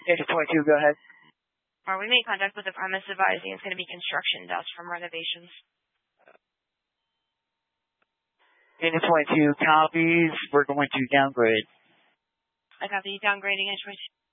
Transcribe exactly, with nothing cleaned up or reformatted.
Data point two, go ahead. Or we made contact with the premise advising it's going to be construction dust from renovations. Data point two copies. We're going to downgrade. I got the downgrading entry.